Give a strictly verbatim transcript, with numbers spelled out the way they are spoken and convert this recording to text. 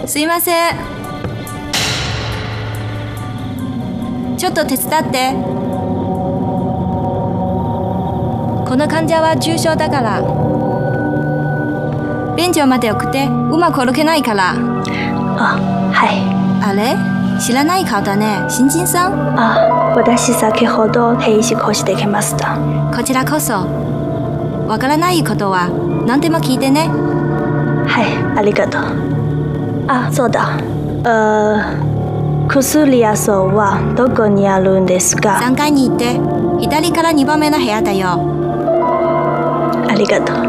すいません。ちょっと手伝って。この患者は重症だから。便所まで送って。うまく歩けないから。 あ、はい。 あれ？知らない顔だね。新人さん？ あ、私先ほど定時越してきました。 こちらこそ。わからないことは何でも聞いてね。 はい、ありがとう。あ、そうだ。呃、薬屋さんはどこにあるんですか？ さんがいに行って、左からにばんめの部屋だよ。 ありがとう。